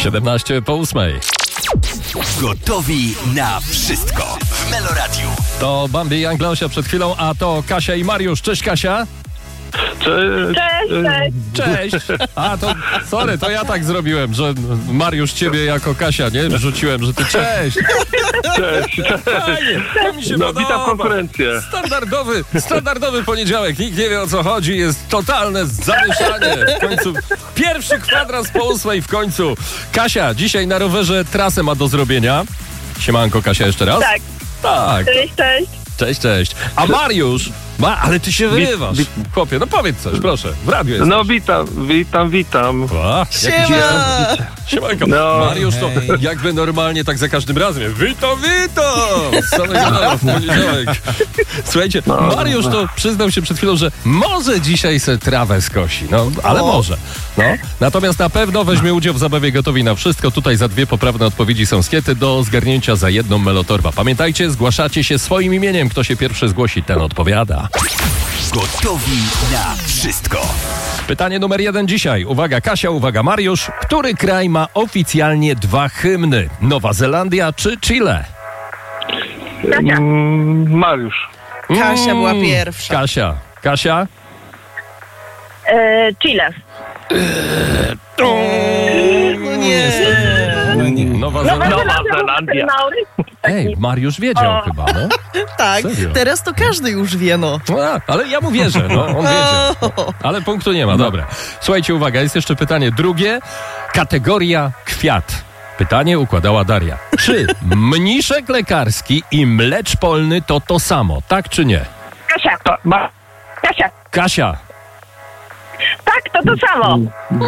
7:17. Gotowi na wszystko w Meloradiu. To Bambi i Anglosia przed chwilą, a to Kasia i Mariusz. Cześć, Kasia. Cześć. A to, sorry, to ja tak zrobiłem, że Mariusz ciebie jako Kasia, nie? Rzuciłem, że ty cześć. Cześć. Fajnie, to mi się podoba. Witam konkurencję. Standardowy poniedziałek. Nikt nie wie, o co chodzi. Jest totalne zamieszanie. W końcu pierwszy kwadrans po 8 w końcu. Kasia, dzisiaj na rowerze trasę ma do zrobienia. Siemanko, Kasia, jeszcze raz. Tak. Cześć. A Mariusz, ale ty się wyrywasz. Chłopie, no powiedz coś, proszę. W radiu jesteś. No witam. Siemanko. No. Mariusz to jakby normalnie tak za każdym razem. Witam! Z samego rana w poniedziałek. Słuchajcie, Mariusz to przyznał się przed chwilą, że może dzisiaj se trawę skosi. No, ale może. No. Natomiast na pewno weźmie udział w zabawie Gotowi na wszystko. Tutaj za 2 poprawne odpowiedzi są skiety do zgarnięcia za 1 melotorba. Pamiętajcie, zgłaszacie się swoim imieniem. Kto się pierwszy zgłosi, ten odpowiada. Gotowi na wszystko. Pytanie numer 1 dzisiaj. Uwaga Kasia, uwaga Mariusz. Który kraj ma oficjalnie 2 hymny? Nowa Zelandia czy Chile? Mariusz. Kasia była pierwsza. Kasia? Chile. No nie. Nowa Zelandia. Ej, Mariusz wiedział chyba, no. Tak, Serio? teraz to każdy już wie, no. Ale ja mu wierzę, no. On wiedział. Ale punktu nie ma, dobra. Słuchajcie, uwaga, jest jeszcze pytanie drugie. Kategoria kwiat. Pytanie układała Daria. Czy mniszek lekarski i mlecz polny to samo, tak czy nie? Kasia. Kasia. Tak, to samo.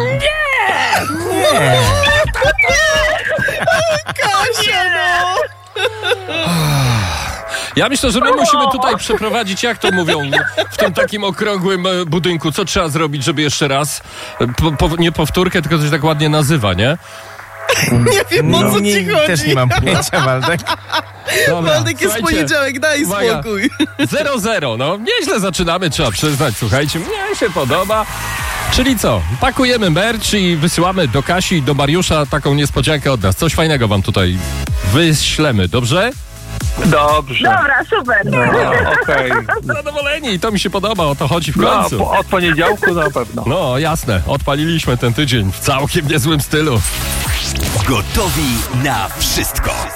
Kasia, no! Ja myślę, że my musimy tutaj przeprowadzić, jak to mówią, w tym takim okrągłym budynku. Co trzeba zrobić, żeby jeszcze raz, nie powtórkę, tylko coś tak ładnie nazywa, nie? Nie wiem, o co ci chodzi. Też nie mam pojęcia, Waldek. Dobra, Waldek, jest poniedziałek, daj spokój. 0-0, no nieźle zaczynamy, trzeba przyznać, słuchajcie, mnie się podoba. Czyli co? Pakujemy merch i wysyłamy do Kasi i do Mariusza taką niespodziankę od nas. Coś fajnego wam tutaj wyślemy, dobrze? Dobrze. Dobra, super. Okej. Zadowoleni, to mi się podoba, o to chodzi w końcu. Od poniedziałku na pewno. No jasne, odpaliliśmy ten tydzień w całkiem niezłym stylu. Gotowi na wszystko.